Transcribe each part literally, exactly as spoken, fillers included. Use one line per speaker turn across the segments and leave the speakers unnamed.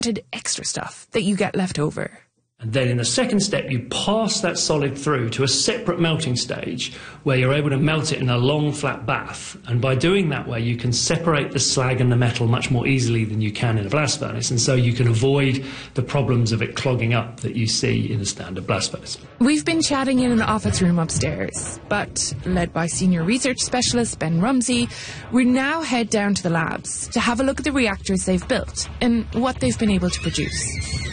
extra stuff that you get left over.
And then in the second step, you pass that solid through to a separate melting stage where you're able to melt it in a long, flat bath. And by doing that way, you can separate the slag and the metal much more easily than you can in a blast furnace. And so you can avoid the problems of it clogging up that you see in a standard blast furnace.
We've been chatting in an office room upstairs, but led by senior research specialist Ben Rumsey, we now head down to the labs to have a look at the reactors they've built and what they've been able to produce.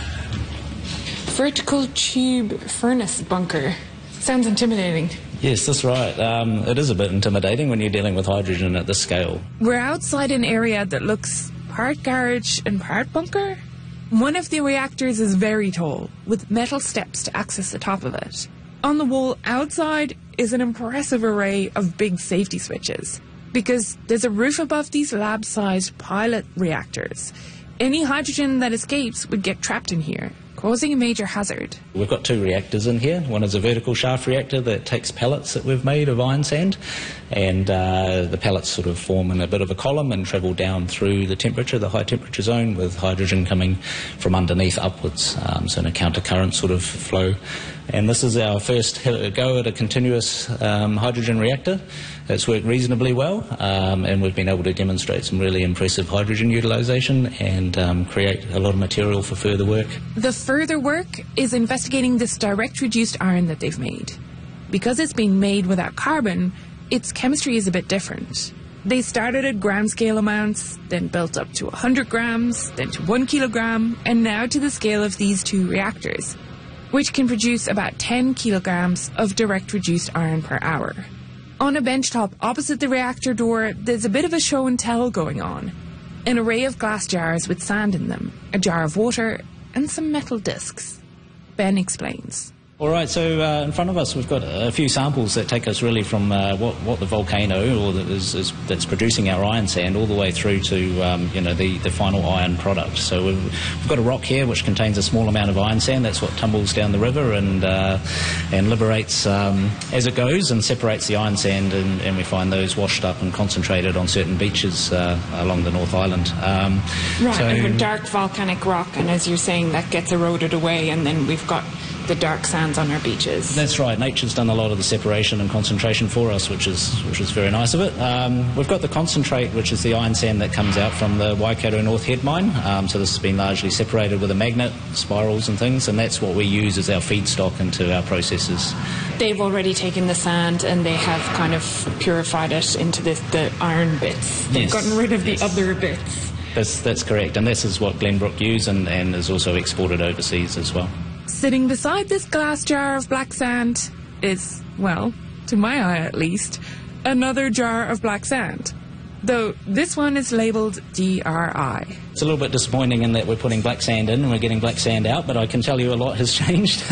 Vertical tube furnace bunker. Sounds intimidating.
Yes, that's right. Um, it is a bit intimidating when you're dealing with hydrogen at this scale.
We're outside an area that looks part garage and part bunker. One of the reactors is very tall, with metal steps to access the top of it. On the wall outside is an impressive array of big safety switches, because there's a roof above these lab-sized pilot reactors. Any hydrogen that escapes would get trapped in here, causing a major hazard.
We've got two reactors in here. One is a vertical shaft reactor that takes pellets that we've made of iron sand, and uh, the pellets sort of form in a bit of a column and travel down through the temperature, the high temperature zone, with hydrogen coming from underneath upwards, um, so in a countercurrent sort of flow. And this is our first go at a continuous um, hydrogen reactor. It's worked reasonably well, um, and we've been able to demonstrate some really impressive hydrogen utilisation and um, create a lot of material for further work.
The further work is investigating this direct reduced iron that they've made. Because it's been made without carbon, its chemistry is a bit different. They started at gram scale amounts, then built up to one hundred grams, then to one kilogram, and now to the scale of these two reactors, which can produce about ten kilograms of direct reduced iron per hour. On a benchtop opposite the reactor door, there's a bit of a show and tell going on. An array of glass jars with sand in them, a jar of water, and some metal discs. Ben explains.
All right, so uh, in front of us we've got a few samples that take us really from uh, what, what the volcano or that is, is, that's producing our iron sand all the way through to um, you know the, the final iron product. So we've, we've got a rock here which contains a small amount of iron sand. That's what tumbles down the river and uh, and liberates um, as it goes and separates the iron sand, and, and we find those washed up and concentrated on certain beaches uh, along the North Island. Um,
right,
so,
and with dark volcanic rock, and as you're saying, that gets eroded away, and then we've got the dark sands on our beaches.
That's right. Nature's done a lot of the separation and concentration for us, which is which is very nice of it. Um, we've got the concentrate, which is the iron sand that comes out from the Waikato North Head mine. Um, so this has been largely separated with a magnet, spirals and things, and that's what we use as our feedstock into our processes.
They've already taken the sand and they have kind of purified it into the, the iron bits. They've
yes.
gotten rid of
yes.
the other bits.
That's, that's correct, and this is what Glenbrook use and, and is also exported overseas as well.
Sitting beside this glass jar of black sand is, well, to my eye at least, another jar of black sand. Though this one is labelled D R I.
It's a little bit disappointing in that we're putting black sand in and we're getting black sand out, but I can tell you a lot has changed.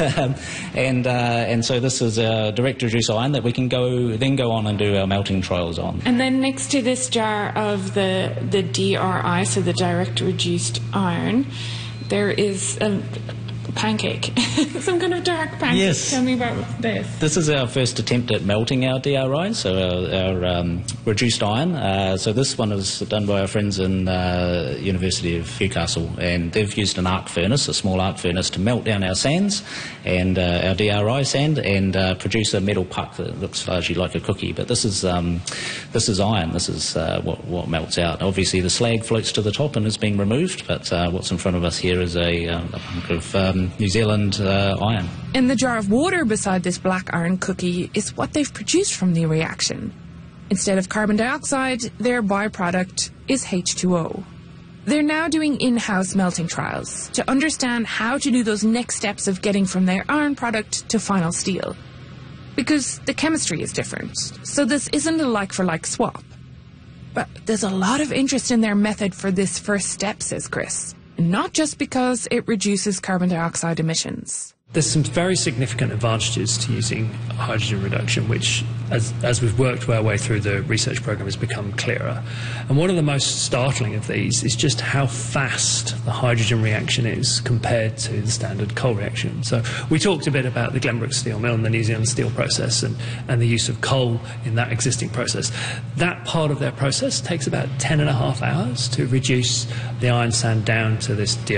and uh, and so this is a direct reduced iron that we can go then go on and do our melting trials on.
And then next to this jar of the, the D R I, so the direct reduced iron, there is a pancake. Some kind of dark pancake.
Yes.
Tell me about this.
This is our first attempt at melting our D R I, so our, our um, reduced iron. Uh, so this one is done by our friends in uh, University of Newcastle, and they've used an arc furnace, a small arc furnace, to melt down our sands and uh, our D R I sand and uh, produce a metal puck that looks largely like a cookie. But this is um, this is iron. This is uh, what, what melts out. Obviously, the slag floats to the top and is being removed, but uh, what's in front of us here is a, uh, a hunk of um, New Zealand uh, iron.
And the jar of water beside this black iron cookie is what they've produced from the reaction. Instead of carbon dioxide, their byproduct is H two O. They're now doing in-house melting trials to understand how to do those next steps of getting from their iron product to final steel. Because the chemistry is different, so this isn't a like-for-like swap. But there's a lot of interest in their method for this first step, says Chris. Not just because it reduces carbon dioxide emissions.
There's some very significant advantages to using hydrogen reduction, which, as, as we've worked our way through the research program, has become clearer. And one of the most startling of these is just how fast the hydrogen reaction is compared to the standard coal reaction. So we talked a bit about the Glenbrook steel mill and the New Zealand steel process and, and the use of coal in that existing process. That part of their process takes about ten and a half hours to reduce the iron sand down to this D